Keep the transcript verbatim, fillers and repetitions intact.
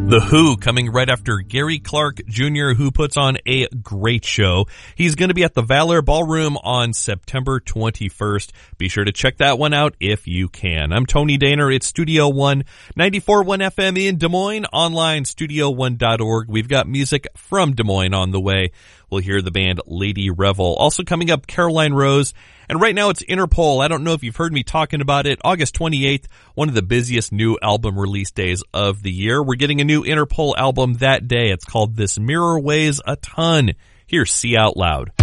The Who coming right after Gary Clark Junior, who puts on a great show. He's going to be at the Valor Ballroom on September twenty-first. Be sure to check that one out if you can. I'm Tony Daner. It's Studio One, ninety-four point one F M in Des Moines, online, studio one dot org. We've got music from Des Moines on the way. We'll hear the band Lady Revel. Also coming up, Caroline Rose. And right now it's Interpol. I don't know if you've heard me talking about it. August twenty-eighth, one of the busiest new album release days of the year. We're getting a new Interpol album that day. It's called This Mirror Weighs a Ton. Here's See Out Loud.